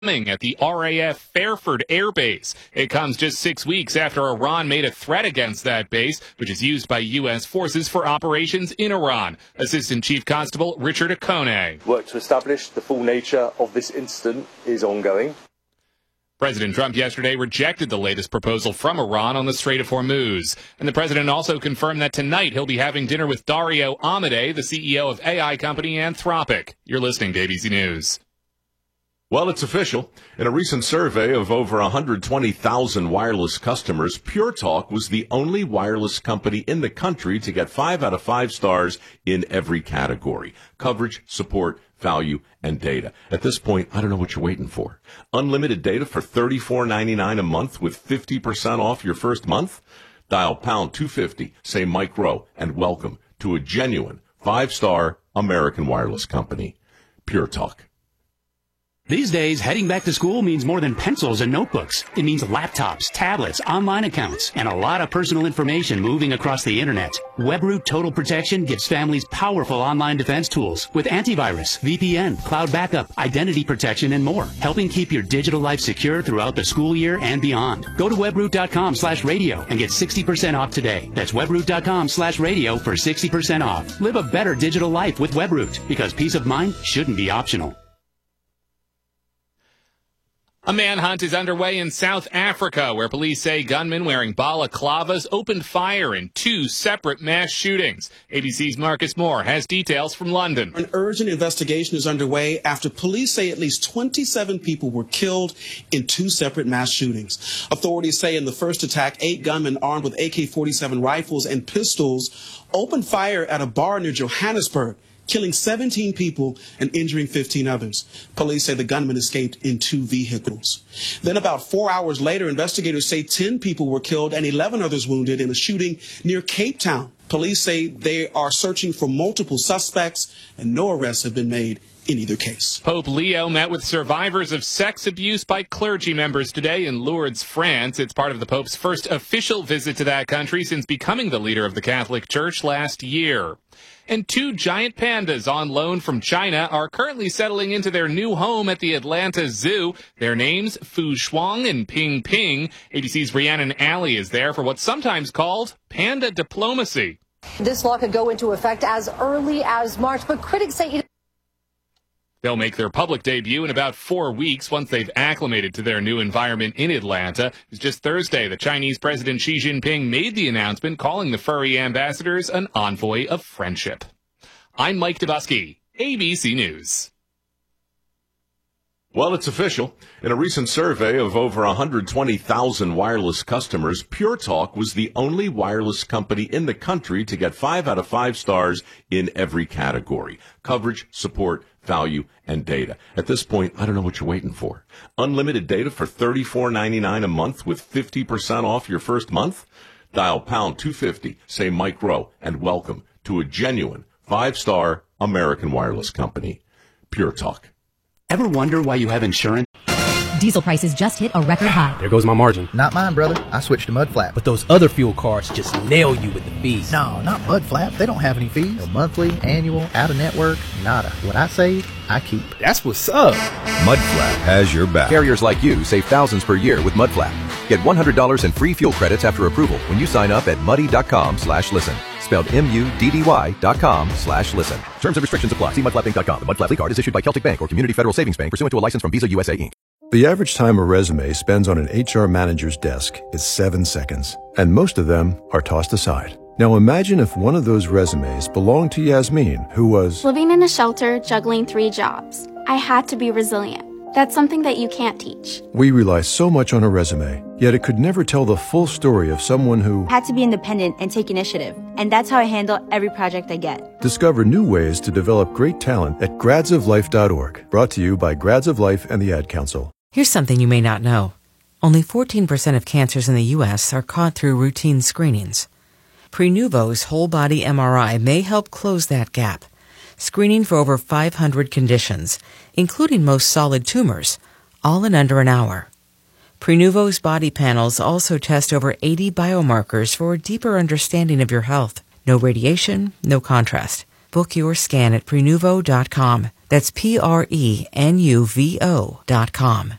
at the RAF Fairford Air Base. It comes just 6 weeks after Iran made a threat against that base, which is used by U.S. forces for operations in Iran. Assistant Chief Constable Richard Akone. Work to establish the full nature of this incident is ongoing. President Trump yesterday rejected the latest proposal from Iran on the Strait of Hormuz. And the president also confirmed that tonight he'll be having dinner with Dario Amodei, the CEO of AI company Anthropic. You're listening to ABC News. Well, it's official. In a recent survey of over 120,000 wireless customers, Pure Talk was the only wireless company in the country to get 5 out of 5 stars in every category: coverage, support, value, and data. At this point, I don't know what you're waiting for. Unlimited data for $34.99 a month with 50% off your first month? Dial pound 250, say Mike Rowe, and welcome to a genuine 5-star American wireless company. Pure Talk. These days, heading back to school means more than pencils and notebooks. It means laptops, tablets, online accounts, and a lot of personal information moving across the internet. WebRoot Total Protection gives families powerful online defense tools with antivirus, VPN, cloud backup, identity protection, and more, helping keep your digital life secure throughout the school year and beyond. Go to webroot.com/radio and get 60% off today. That's webroot.com/radio for 60% off. Live a better digital life with WebRoot, because peace of mind shouldn't be optional. A manhunt is underway in South Africa, where police say gunmen wearing balaclavas opened fire in 2 separate mass shootings. ABC's Marcus Moore has details from London. An urgent investigation is underway after police say at least 27 people were killed in 2 separate mass shootings. Authorities say in the first attack, 8 gunmen armed with AK-47 rifles and pistols opened fire at a bar near Johannesburg, killing 17 people and injuring 15 others. Police say the gunman escaped in 2 vehicles. Then about 4 hours later, investigators say 10 people were killed and 11 others wounded in a shooting near Cape Town. Police say they are searching for multiple suspects and no arrests have been made in either case. Pope Leo met with survivors of sex abuse by clergy members today in Lourdes, France. It's part of the Pope's first official visit to that country since becoming the leader of the Catholic Church last year. And 2 giant pandas on loan from China are currently settling into their new home at the Atlanta Zoo. Their names, Fu Shuang and Ping Ping. ABC's Rhiannon Alley is there for what's sometimes called panda diplomacy. This law could go into effect as early as March, but critics say they'll make their public debut in about 4 weeks once they've acclimated to their new environment in Atlanta. It was just Thursday that Chinese President Xi Jinping made the announcement calling the furry ambassadors an envoy of friendship. I'm Mike Dubusky, ABC News. Well, it's official. In a recent survey of over 120,000 wireless customers, Pure Talk was the only wireless company in the country to get 5 out of 5 stars in every category: coverage, support, value, and data. At this point, I don't know what you're waiting for. Unlimited data for $34.99 a month with 50% off your first month? Dial pound 250, say Mike Rowe, and welcome to a genuine 5-star American wireless company. Pure Talk. Ever wonder why you have insurance? Diesel prices just hit a record high. There goes my margin. Not mine, brother. I switched to Mudflap. But those other fuel cards just nail you with the fees. No, not Mudflap. They don't have any fees. No monthly, annual, out-of-network, nada. What I save, I keep. That's what's up. Mudflap has your back. Carriers like you save thousands per year with Mudflap. Get $100 in free fuel credits after approval when you sign up at muddy.com/listen. Spelled MUDDY.com/listen. Terms and restrictions apply. See mudflappinc.com. The Mudflap card is issued by Celtic Bank or Community Federal Savings Bank pursuant to a license from Visa USA Inc. The average time a resume spends on an HR manager's desk is 7 seconds, and most of them are tossed aside. Now imagine if one of those resumes belonged to Yasmin, who was living in a shelter, juggling 3 jobs. I had to be resilient. That's something that you can't teach. We rely so much on a resume, yet it could never tell the full story of someone who had to be independent and take initiative. And that's how I handle every project I get. Discover new ways to develop great talent at gradsoflife.org. Brought to you by Grads of Life and the Ad Council. Here's something you may not know. Only 14% of cancers in the U.S. are caught through routine screenings. Prenuvo's whole-body MRI may help close that gap, screening for over 500 conditions, including most solid tumors, all in under an hour. Prenuvo's body panels also test over 80 biomarkers for a deeper understanding of your health. No radiation, no contrast. Book your scan at Prenuvo.com. That's PRENUVO.com.